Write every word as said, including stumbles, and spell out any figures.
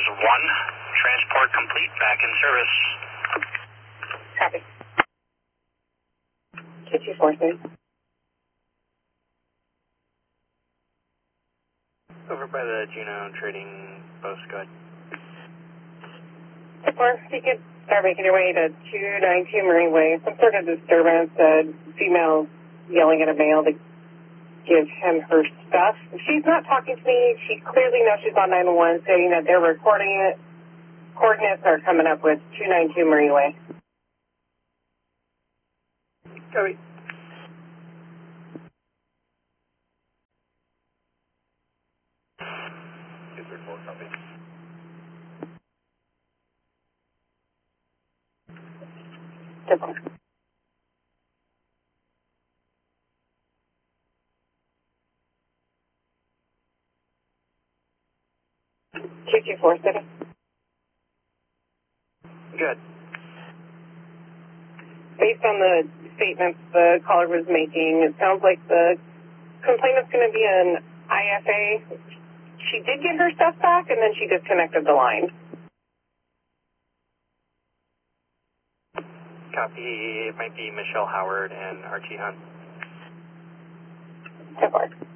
Mars one, transport complete, back in service. Copy. two two four three. Over by the Juno trading post, go ahead. Or you could start making your way to two ninety-two Marine Way. Some sort of disturbance, a female yelling at a male to give him her stuff. She's not talking to me. She clearly knows she's on nine one one, saying that they're recording it. Coordinates are coming up with two ninety-two Marine Way. Copy. two three four, copy. Simple. two two four seven. Good. Based on the statements the caller was making, it sounds like the complainant's going to be an I F A. She did get her stuff back, and then she disconnected the line. Copy. It might be Michelle Howard and Archie Hunt. So far.